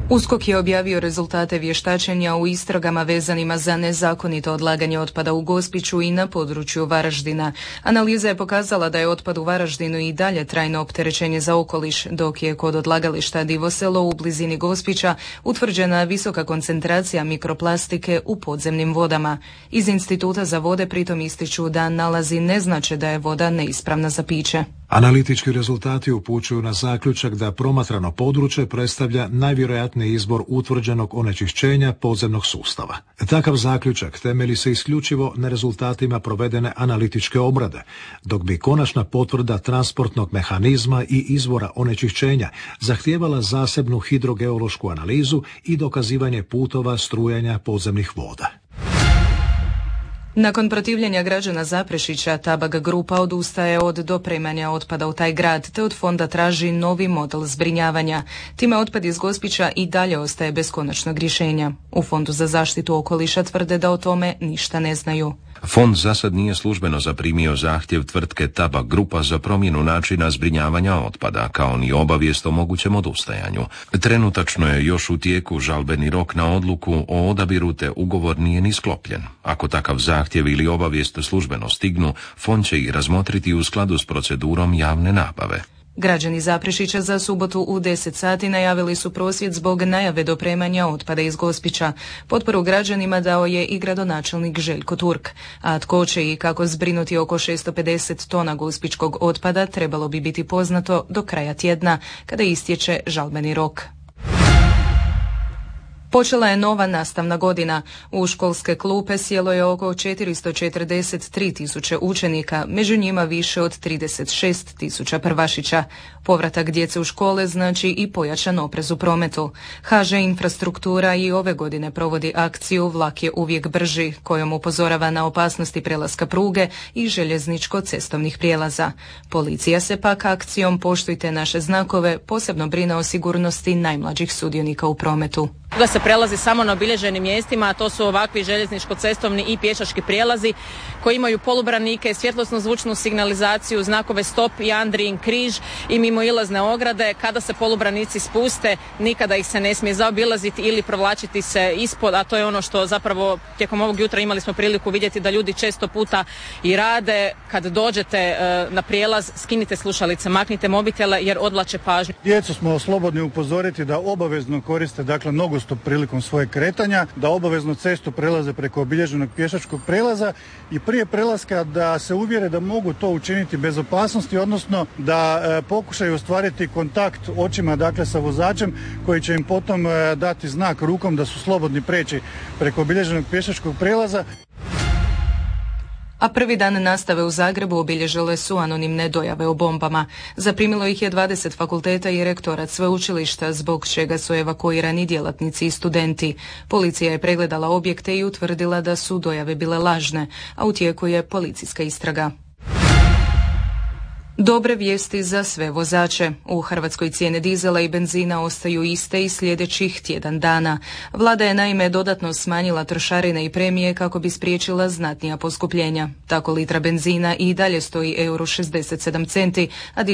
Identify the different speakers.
Speaker 1: USKOK je objavio rezultate vještačenja u istragama vezanima za nezakonito odlaganje otpada u Gospiću i na području Varaždina. Analiza je pokazala da je otpad u Varaždinu i dalje trajno opterećenje za okoliš, dok je kod odlagališta Divoselo u blizini Gospića utvrđena visoka koncentracija mikroplastike u podzemnim vodama. Iz Instituta za vode pritom ističu da nalazi ne znače da je voda neispravna za piće.
Speaker 2: Analitički rezultati upućuju na zaključak da promatrano područje predstavlja najvjerojatniji izbor utvrđenog onečišćenja podzemnog sustava. Takav zaključak temelji se isključivo na rezultatima provedene analitičke obrade, dok bi konačna potvrda transportnog mehanizma i izvora onečišćenja zahtijevala zasebnu hidrogeološku analizu i dokazivanje putova strujanja podzemnih voda.
Speaker 1: Nakon protivljenja građana Zaprešića, Tabak grupa odustaje od dopremanja otpada u taj grad, te od fonda traži novi model zbrinjavanja. Time otpad iz Gospića i dalje ostaje bez konačnog rješenja. U Fondu za zaštitu okoliša tvrde da o tome ništa ne znaju.
Speaker 3: Fond za sad nije službeno zaprimio zahtjev tvrtke Tabak grupa za promjenu načina zbrinjavanja otpada, kao ni obavijest o mogućem odustajanju. Trenutačno je još u tijeku žalbeni rok na odluku o odabiru, te ugovor nije ni sklopljen. Ako takav zahtjev ili obavijest službeno stignu, fond će ih razmotriti u skladu s procedurom javne nabave.
Speaker 1: Građani Zaprešića za subotu u 10 sati najavili su prosvjed zbog najave dopremanja otpada iz Gospića. Potporu građanima dao je i gradonačelnik Željko Turk. A tko će i kako zbrinuti oko 650 tona gospićkog otpada trebalo bi biti poznato do kraja tjedna, kada istječe žalbeni rok. Počela je nova nastavna godina. U školske klupe sjelo je oko 443 tisuće učenika, među njima više od 36 tisuća prvašića. Povratak djece u škole znači i pojačan oprez u prometu. HŽ Infrastruktura i ove godine provodi akciju Vlak je uvijek brži, kojom upozorava na opasnosti prelaska pruge i željezničko-cestovnih prijelaza. Policija se pak akcijom Poštujte naše znakove posebno brine o sigurnosti najmlađih sudionika u prometu.
Speaker 4: Da se prelazi samo na obilježenim mjestima, a to su ovakvi željezničko-cestovni i pješački prijelazi koji imaju polubranike, svjetlosno-zvučnu signalizaciju, znakove stop i Andrijin križ i mimoilazne ograde. Kada se polubranici spuste, nikada ih se ne smije zaobilaziti ili provlačiti se ispod, a to je ono što zapravo tijekom ovog jutra imali smo priliku vidjeti da ljudi često puta i rade. Kad dođete na prijelaz, skinite slušalice, maknite mobitele jer odvlače pažnju.
Speaker 5: Djecu smo slobodni upozoriti da obavezno koriste nogostop prilikom svojeg kretanja, da obavezno cestu prelaze preko obilježenog pješačkog prelaza i prije prelaska da se uvjere da mogu to učiniti bez opasnosti, odnosno da pokušaju ostvariti kontakt očima sa vozačem koji će im potom dati znak rukom da su slobodni preći preko obilježenog pješačkog prelaza.
Speaker 1: A prvi dan nastave u Zagrebu obilježile su anonimne dojave o bombama. Zaprimilo ih je 20 fakulteta i rektorat sveučilišta, zbog čega su evakuirani djelatnici i studenti. Policija je pregledala objekte i utvrdila da su dojave bile lažne, a u tijeku je policijska istraga. Dobre vijesti za sve vozače. U Hrvatskoj cijene dizela i benzina ostaju iste i sljedećih tjedan dana. Vlada je naime dodatno smanjila trošarine i premije kako bi spriječila znatnija poskupljenja. Tako litra benzina i dalje stoji €67, a